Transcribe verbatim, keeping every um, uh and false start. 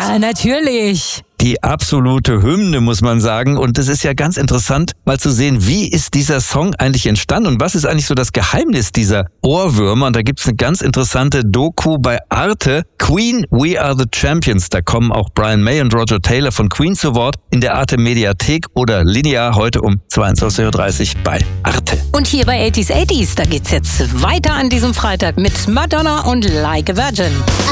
Ja, natürlich. Die absolute Hymne, muss man sagen. Und es ist ja ganz interessant, mal zu sehen, wie ist dieser Song eigentlich entstanden und was ist eigentlich so das Geheimnis dieser Ohrwürmer. Und da gibt's eine ganz interessante Doku bei Arte. Queen, We Are the Champions. Da kommen auch Brian May und Roger Taylor von Queen zu Wort in der Arte Mediathek oder linear heute um zweiundzwanzig Uhr dreißig bei Arte. Und hier bei achtziger achtziger, da geht's jetzt weiter an diesem Freitag mit Madonna und Like a Virgin.